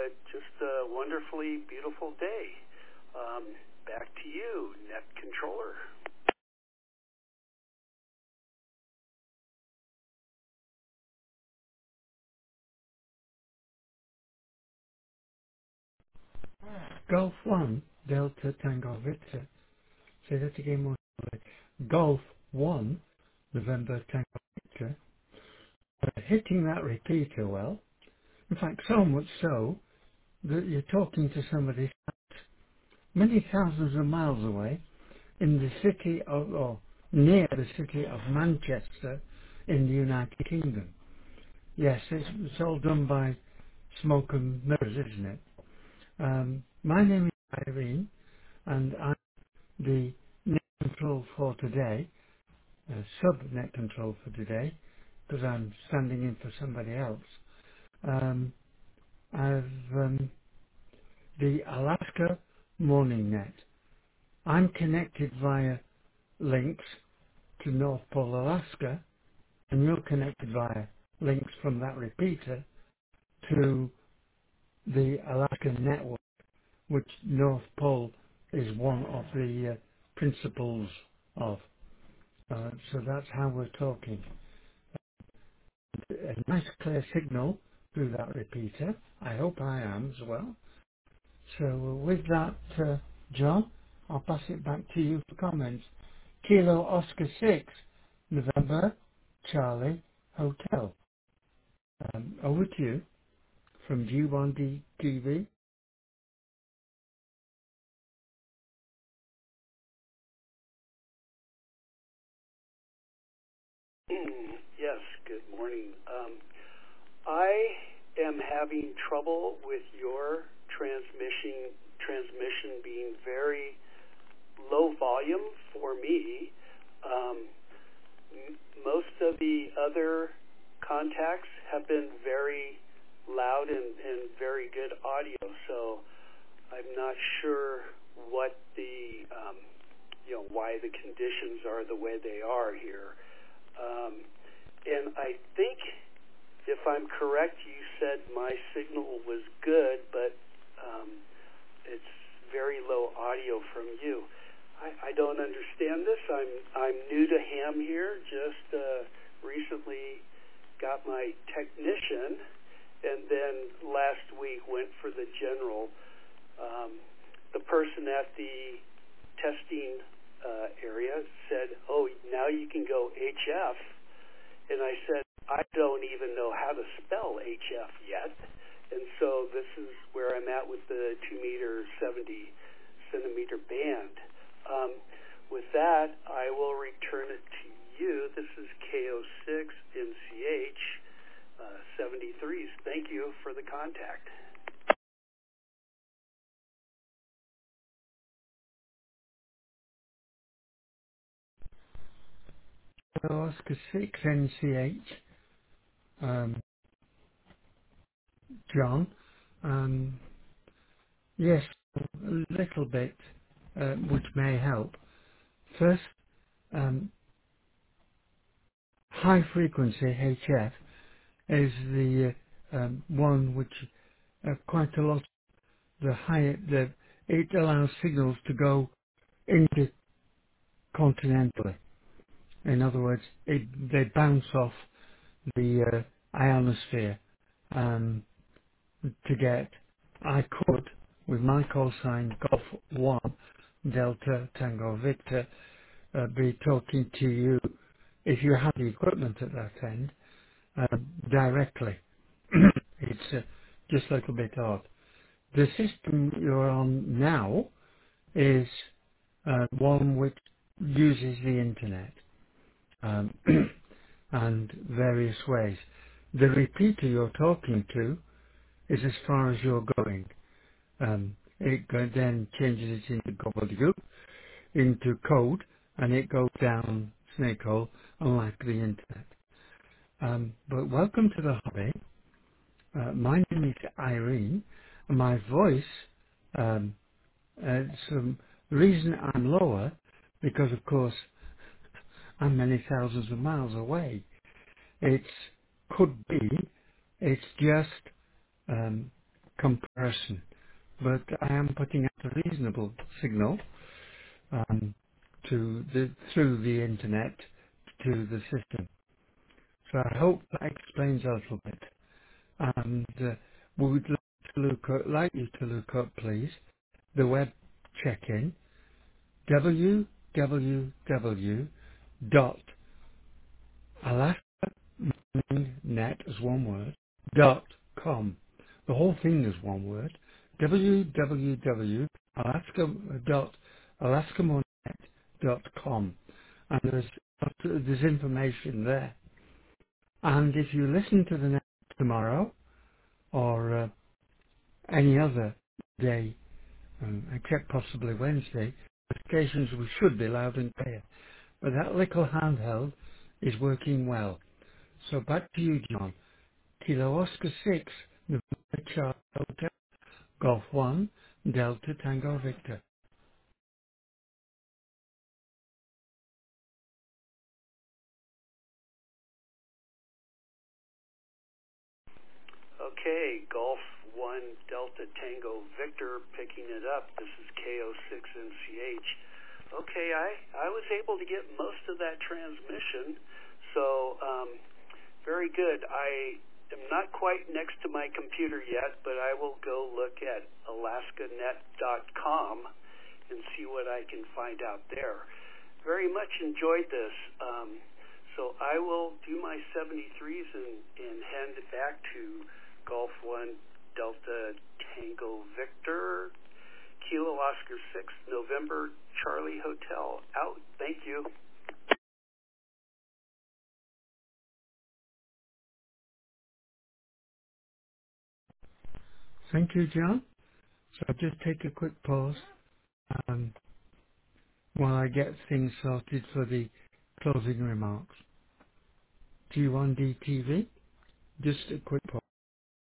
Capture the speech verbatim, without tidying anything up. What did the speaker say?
uh, just a wonderfully beautiful day. Um, back to you, Net Controller. Golf one, Delta Tango Victor. Say that again more slowly. Golf one, November Tango Victor. Uh, hitting that repeater well. In fact, so much so that you're talking to somebody many thousands of miles away in the city of, or near the city of Manchester in the United Kingdom. Yes, it's, it's all done by smoke and mirrors, isn't it? Um, my name is Irene, and I'm the net control for today, uh, sub-net control for today, because I'm standing in for somebody else. Um, I've um, the Alaska Morning Net. I'm connected via links to North Pole, Alaska, and you're connected via links from that repeater to the Alaska network, which North Pole is one of the uh, principles of. Uh, so that's how we're talking. A nice clear signal through that repeater. I hope I am as well. So uh, with that, uh, John, I'll pass it back to you for comments. Kilo Oscar six, November, Charlie, Hotel. Um, over to you from G one D T V. Yes, good morning. Um, I am having trouble with your transmission transmission being very low volume for me. Um, m- most of the other contacts have been very loud and, and very good audio, so I'm not sure what the um, you know why the conditions are the way they are here. Um, and I think, if I'm correct, you said my signal was good, but um, it's very low audio from you. I, I don't understand this. I'm I'm new to ham here. Just uh, recently got my technician, and then last week went for the general. Um, the person at the testing uh, area said, "Oh, now you can go H F," and I said, "I don't even know how to spell H F yet." And so this is where I'm at with the two meter, seventy centimeter band. Um, with that, I will return it to you. This is K O six N C H uh, seventy-threes. Thank you for the contact. Kilo Oscar six N C H, um, John. Um, yes, a little bit, uh, which may help. First, um, high frequency H F is the uh, um, one which uh, quite a lot the higher the it allows signals to go intercontinentally. In other words, it, they bounce off the uh, ionosphere um, to get. I could, with my call sign Golf One Delta Tango Victor, uh, be talking to you if you have the equipment at that end uh, directly. It's uh, just a little bit odd. The system you're on now is uh, one which uses the internet um, and various ways. The repeater you're talking to is as far as you're going. Um, it go- then changes it into gobbledygook, into code, and it goes down snake hole, unlike the internet. Um, but welcome to the hobby. Uh, my name is Irene, and my voice, um, uh, some reason I'm lower, because of course I'm many thousands of miles away. It's could be, it's just um, comparison, but I am putting out a reasonable signal um, to the through the internet to the system. So I hope that explains a little bit. And uh, we would like, to look up, like you to look up, please, the web check-in w w w dot alaska net as one word dot com. The whole thing is one word. w w w dot alaska dot alaskamonet dot com, and there's there's information there. And if you listen to the net tomorrow or uh, any other day, um, except possibly Wednesday, notifications we should be loud and clear. But that little handheld is working well. So back to you, John. Kilo Oscar six, November Charlie Hotel, Golf one, Delta Tango Victor. Okay, Golf one Delta Tango Victor picking it up. This is K O six N C H. Okay, I, I was able to get most of that transmission, so um, very good. I am not quite next to my computer yet, but I will go look at alaska net dot com and see what I can find out there. Very much enjoyed this. Um, so I will do my seventy-threes and, and hand it back to Golf one Delta Tango Victor, Kilo Oscar six, November Charlie Hotel. Out. Thank you. Thank you, John. So I'll just take a quick pause um, while I get things sorted for the closing remarks. G one D T V, just a quick pause.